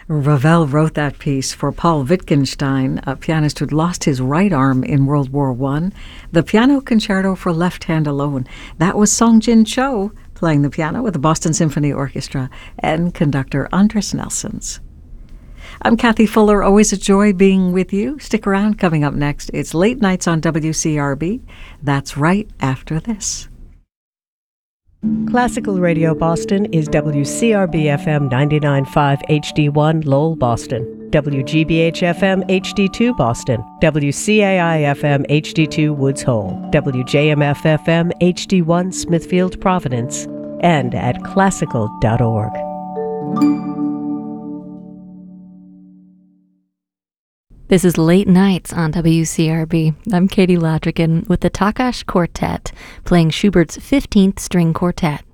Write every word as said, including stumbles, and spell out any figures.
Ravel wrote that piece for Paul Wittgenstein, a pianist who'd lost his right arm in World War One. The Piano Concerto for Left Hand Alone. That was Song Jin Cho playing the piano with the Boston Symphony Orchestra and conductor Andris Nelsons. I'm Kathy Fuller. Always a joy being with you. Stick around. Coming up next, it's Late Nights on W C R B. That's right after this. Classical Radio Boston is W C R B F M ninety-nine point five H D one Lowell, Boston, W G B H F M H D two Boston, W C A I F M H D two Woods Hole, W J M F F M H D one Smithfield, Providence, and at classical dot org. This is Late Nights on W C R B. I'm Katie Ladrigan with the Takash Quartet, playing Schubert's fifteenth String Quartet.